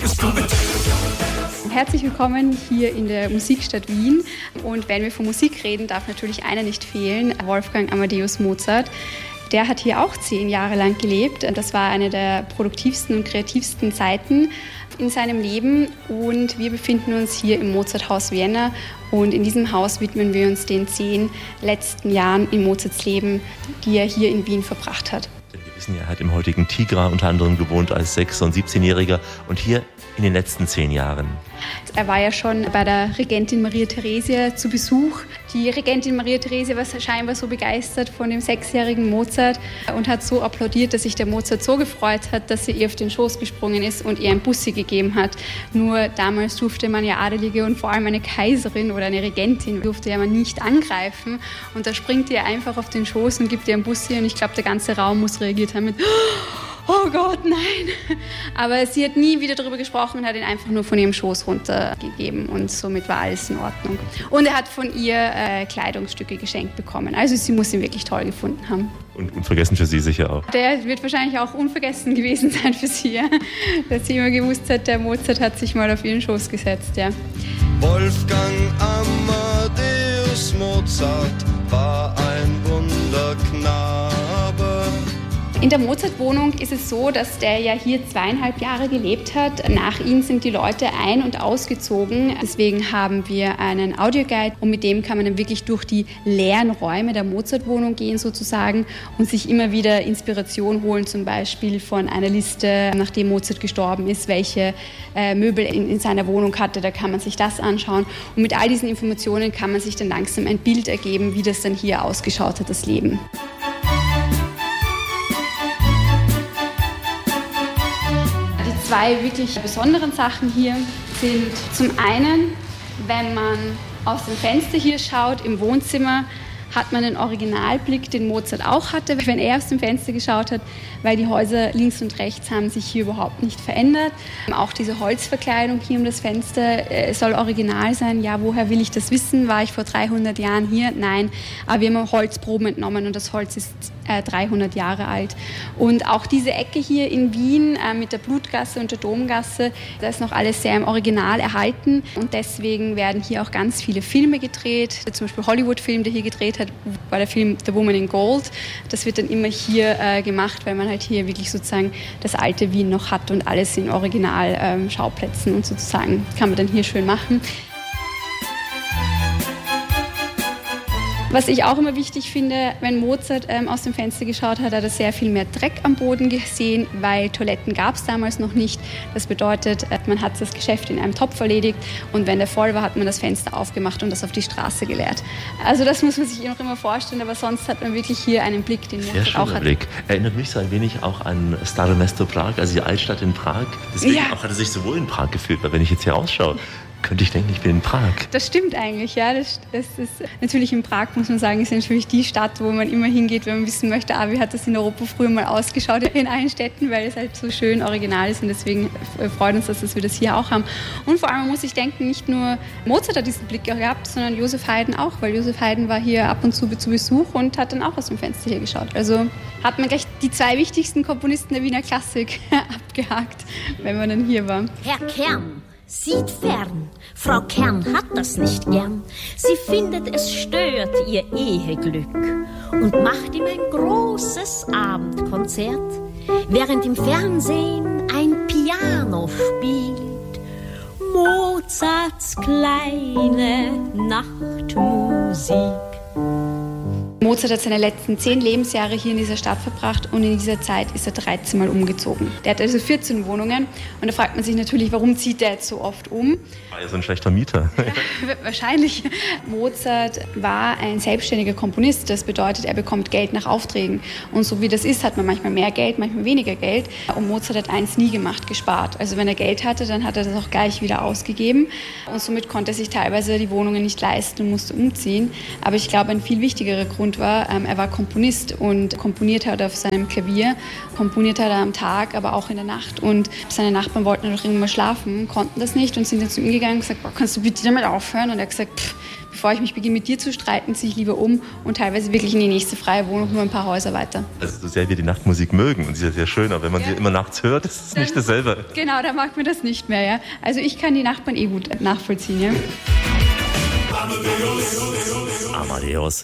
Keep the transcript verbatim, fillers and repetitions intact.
Herzlich willkommen hier in der Musikstadt Wien. Und wenn wir von Musik reden, darf natürlich einer nicht fehlen, Wolfgang Amadeus Mozart. Der hat hier auch zehn Jahre lang gelebt. Das war eine der produktivsten und kreativsten Zeiten in seinem Leben. Und wir befinden uns hier im Mozarthaus Vienna. Und in diesem Haus widmen wir uns den zehn letzten Jahren in Mozarts Leben, die er hier in Wien verbracht hat. Wir wissen ja, er hat im heutigen Tigra unter anderem gewohnt als sechs- und siebzehnjähriger und hier in den letzten zehn Jahren. Er war ja schon bei der Regentin Maria Theresia zu Besuch. Die Regentin Maria Theresia war scheinbar so begeistert von dem sechsjährigen Mozart und hat so applaudiert, dass sich der Mozart so gefreut hat, dass sie ihr auf den Schoß gesprungen ist und ihr ein Bussi gegeben hat. Nur damals durfte man ja Adelige und vor allem eine Kaiserin oder eine Regentin durfte ja man nicht angreifen. Und da springt ihr einfach auf den Schoß und gibt ihr ein Bussi und ich glaube, der ganze Raum muss reagiert haben mit oh Gott, nein. Aber sie hat nie wieder darüber gesprochen und hat ihn einfach nur von ihrem Schoß runtergegeben und somit war alles in Ordnung. Und er hat von ihr äh, Kleidungsstücke geschenkt bekommen. Also sie muss ihn wirklich toll gefunden haben. Und unvergessen für Sie sicher auch. Der wird wahrscheinlich auch unvergessen gewesen sein für sie, ja? Dass sie immer gewusst hat, der Mozart hat sich mal auf ihren Schoß gesetzt. Ja. Wolfgang Amadeus Mozart war ein Wunderknabe. In der Mozart-Wohnung ist es so, dass der ja hier zweieinhalb Jahre gelebt hat. Nach ihm sind die Leute ein- und ausgezogen. Deswegen haben wir einen Audioguide und mit dem kann man dann wirklich durch die leeren Räume der Mozart-Wohnung gehen sozusagen und sich immer wieder Inspiration holen, zum Beispiel von einer Liste, nachdem Mozart gestorben ist, welche äh, Möbel in, in seiner Wohnung hatte. Da kann man sich das anschauen und mit all diesen Informationen kann man sich dann langsam ein Bild ergeben, wie das dann hier ausgeschaut hat, das Leben. Zwei wirklich besonderen Sachen hier sind zum einen, wenn man aus dem Fenster hier schaut im Wohnzimmer, hat man den Originalblick, den Mozart auch hatte, wenn er aus dem Fenster geschaut hat, weil die Häuser links und rechts haben sich hier überhaupt nicht verändert. Auch diese Holzverkleidung hier um das Fenster äh, soll original sein. Ja, woher will ich das wissen? War ich vor dreihundert Jahren hier? Nein, aber wir haben Holzproben entnommen und das Holz ist äh, dreihundert Jahre alt. Und auch diese Ecke hier in Wien äh, mit der Blutgasse und der Domgasse, da ist noch alles sehr im Original erhalten und deswegen werden hier auch ganz viele Filme gedreht. Zum Beispiel Hollywood-Film, der hier gedreht hat, war der Film The Woman in Gold. Das wird dann immer hier äh, gemacht, weil man halt hier wirklich sozusagen das alte Wien noch hat und alles in Original-Schauplätzen ähm, und sozusagen kann man dann hier schön machen. Was ich auch immer wichtig finde, wenn Mozart ähm, aus dem Fenster geschaut hat, hat er sehr viel mehr Dreck am Boden gesehen, weil Toiletten gab es damals noch nicht. Das bedeutet, äh, man hat das Geschäft in einem Topf erledigt und wenn der voll war, hat man das Fenster aufgemacht und das auf die Straße geleert. Also das muss man sich noch immer vorstellen, aber sonst hat man wirklich hier einen Blick, den Mozart sehr auch hat. Blick. Erinnert mich so ein wenig auch an Stare Mesto Prag, also die Altstadt in Prag. Deswegen ja. auch hat er sich so wohl in Prag gefühlt, weil wenn ich jetzt hier ausschaue, könnte ich denken, ich bin in Prag. Das stimmt eigentlich, ja. Das, das ist natürlich in Prag, muss man sagen, ist natürlich die Stadt, wo man immer hingeht, wenn man wissen möchte, ah, wie hat das in Europa früher mal ausgeschaut in allen Städten, weil es halt so schön original ist und deswegen freut uns das, dass wir das hier auch haben. Und vor allem man muss ich denken, nicht nur Mozart hat diesen Blick gehabt, sondern Joseph Haydn auch, weil Joseph Haydn war hier ab und zu zu Besuch und hat dann auch aus dem Fenster hier geschaut. Also hat man gleich die zwei wichtigsten Komponisten der Wiener Klassik abgehakt, wenn man dann hier war. Herr Kern sieht fern, Frau Kern hat das nicht gern. Sie findet, es stört ihr Eheglück und macht ihm ein großes Abendkonzert, während im Fernsehen ein Piano spielt. Mozarts kleine Nachtmusik. Mozart hat seine letzten zehn Lebensjahre hier in dieser Stadt verbracht und in dieser Zeit ist er dreizehn Mal umgezogen. Der hat also vierzehn Wohnungen und da fragt man sich natürlich, warum zieht der jetzt so oft um? War ja so ein schlechter Mieter. Ja, wahrscheinlich. Mozart war ein selbstständiger Komponist, das bedeutet, er bekommt Geld nach Aufträgen und so wie das ist, hat man manchmal mehr Geld, manchmal weniger Geld und Mozart hat eins nie gemacht, gespart. Also wenn er Geld hatte, dann hat er das auch gleich wieder ausgegeben und somit konnte er sich teilweise die Wohnungen nicht leisten und musste umziehen. Aber ich glaube, ein viel wichtigerer Grund war, ähm, er war Komponist und komponiert hat auf seinem Klavier, komponiert hat er am Tag, aber auch in der Nacht. Und seine Nachbarn wollten doch irgendwann mal schlafen, konnten das nicht und sind dann zu ihm gegangen und gesagt, boah, kannst du bitte damit aufhören? Und er hat gesagt, pff, bevor ich mich beginne mit dir zu streiten, ziehe ich lieber um und teilweise wirklich in die nächste freie Wohnung, nur ein paar Häuser weiter. Also so sehr wir die Nachtmusik mögen und sie ist ja sehr schön, aber wenn man ja. sie immer nachts hört, ist es nicht dasselbe. Genau, da mag man das nicht mehr, ja. Also ich kann die Nachbarn eh gut nachvollziehen, ja. Amadeus.